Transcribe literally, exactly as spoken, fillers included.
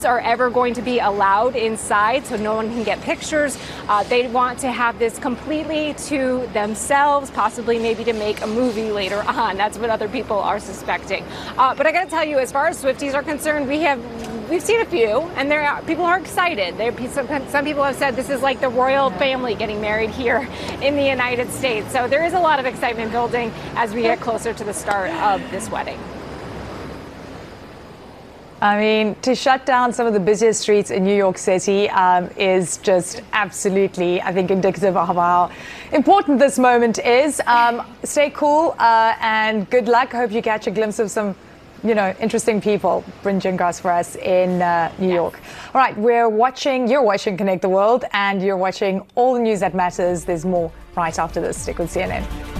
are ever going to be allowed inside, so no one can get pictures. Uh, they want to have this completely to themselves, possibly maybe to make a movie later on. That's what other people are suspecting. Uh, but I got to tell you, as far as Swifties are concerned, we have we've seen a few, and there are, people are excited. There, some, some people have said this is like the royal family getting married here in the United States. So there is a lot of excitement building as we get closer to the start of this wedding. I mean, to shut down some of the busiest streets in New York City um, is just absolutely, I think, indicative of how important this moment is. Um, stay cool uh, and good luck. I hope you catch a glimpse of some, you know, interesting people. Bryn Gingras for us in uh, New York. All right, we're watching, you're watching Connect the World, and you're watching all the news that matters. There's more right after this. Stick with C N N.